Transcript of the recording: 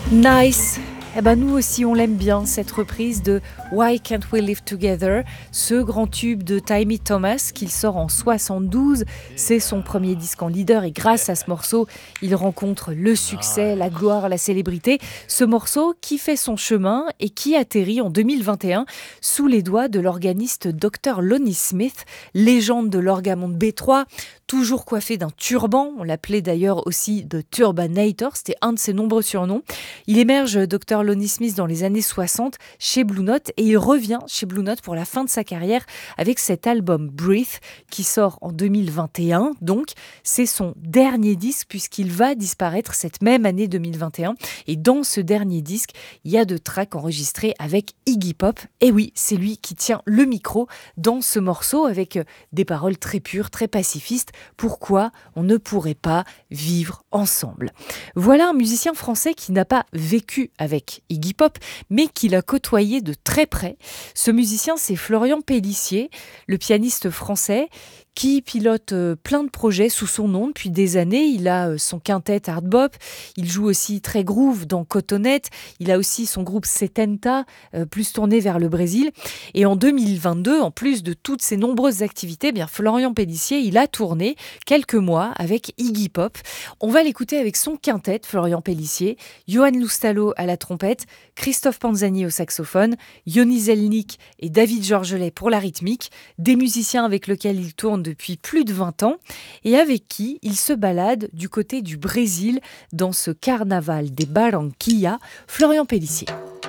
Nice. Eh ben nous aussi on l'aime bien cette reprise de Why Can't We Live Together, ce grand tube de Timmy Thomas qu'il sort en 72. C'est son premier disque en leader et grâce à ce morceau, il rencontre le succès, la gloire, la célébrité. Ce morceau qui fait son chemin et qui atterrit en 2021 sous les doigts de l'organiste Dr Lonnie Smith, légende de l'Orgamonde B3, toujours coiffé d'un turban. On l'appelait d'ailleurs aussi The Turbanator, c'était un de ses nombreux surnoms. Il émerge Dr Lonnie Smith dans les années 60 chez Blue Note et il revient chez Blue Note pour la fin de sa carrière avec cet album Breathe qui sort en 2021. Donc c'est son dernier disque puisqu'il va disparaître cette même année 2021 et dans ce dernier disque il y a 2 tracks enregistrés avec Iggy Pop. Et oui, c'est lui qui tient le micro dans ce morceau avec des paroles très pures, très pacifistes. Pourquoi on ne pourrait pas vivre ensemble? Voilà un musicien français qui n'a pas vécu avec Iggy Pop, mais qui l'a côtoyé de très près. Ce musicien, c'est Florian Pélissier, le pianiste français, qui pilote plein de projets sous son nom depuis des années. Il a son quintet Hard Bop, il joue aussi très groove dans Cotonette, il a aussi son groupe Setenta, plus tourné vers le Brésil. Et en 2022, en plus de toutes ces nombreuses activités, eh bien Florian Pélissier, il a tourné quelques mois avec Iggy Pop. On va l'écouter avec son quintet, Florian Pélissier, Johan Loustalot à la trompette, Christophe Panzani au saxophone, Yoni Zelnik et David Georgelet pour la rythmique, des musiciens avec lesquels il tourne depuis plus de 20 ans et avec qui il se balade du côté du Brésil dans ce carnaval des Barranquilla. Florian Pélissier.